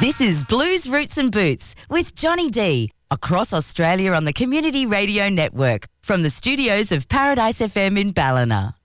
This is Blues Roots and Boots with Johnny D across Australia on the Community Radio Network from the studios of Paradise FM in Ballina.